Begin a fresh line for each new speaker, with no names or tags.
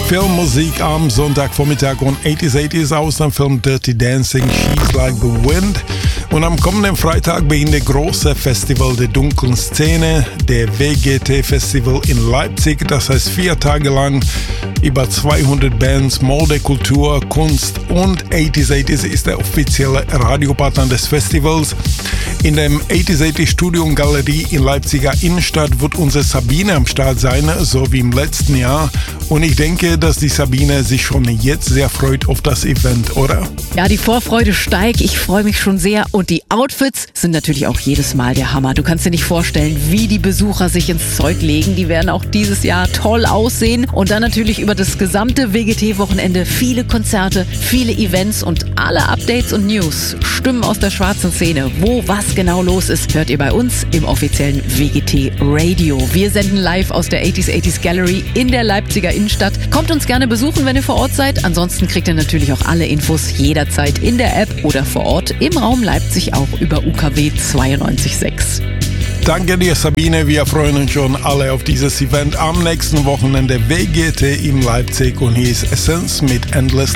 Filmmusik am Sonntagvormittag und 80s aus dem Film Dirty Dancing, She's Like the Wind. Und am kommenden Freitag beginnt der große Festival der dunklen Szene, der WGT-Festival in Leipzig. Das heißt 4 Tage lang über 200 Bands, Mode, Kultur, Kunst und 80s ist der offizielle Radiopartner des Festivals. In dem 80s Studio und Galerie in Leipziger Innenstadt wird unsere Sabine am Start sein, so wie im letzten Jahr. Und ich denke, dass die Sabine sich schon jetzt sehr freut auf das Event, oder?
Ja, die Vorfreude steigt. Ich freue mich schon sehr. Und die Outfits sind natürlich auch jedes Mal der Hammer. Du kannst dir nicht vorstellen, wie die Besucher sich ins Zeug legen. Die werden auch dieses Jahr toll aussehen. Und dann natürlich über das gesamte WGT-Wochenende viele Konzerte, viele Events und alle Updates und News. Stimmen aus der schwarzen Szene. Wo was genau los ist, hört ihr bei uns im offiziellen WGT Radio. Wir senden live aus der 80s Gallery in der Leipziger Innenstadt. Kommt uns gerne besuchen, wenn ihr vor Ort seid. Ansonsten kriegt ihr natürlich auch alle Infos jederzeit in der App oder vor Ort im Raum Leipzig auch über UKW 92.6.
Danke dir, Sabine. Wir freuen uns schon alle auf dieses Event am nächsten Wochenende WGT in Leipzig. Und hier ist Essence mit Endless